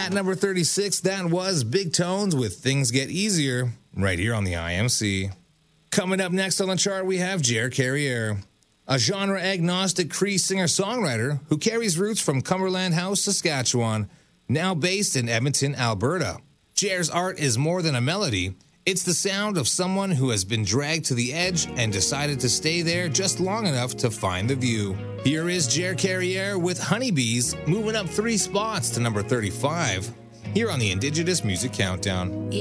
At number 36, that was Big Tones with Things Get Easier, right here on the IMC. Coming up next on the chart, we have Jer Carriere, a genre-agnostic Cree singer-songwriter who carries roots from Cumberland House, Saskatchewan, now based in Edmonton, Alberta. Jer's art is more than a melody. It's the sound of someone who has been dragged to the edge and decided to stay there just long enough to find the view. Here is Jer Carriere with Honeybees, moving up 3 spots to number 35, here on the Indigenous Music Countdown.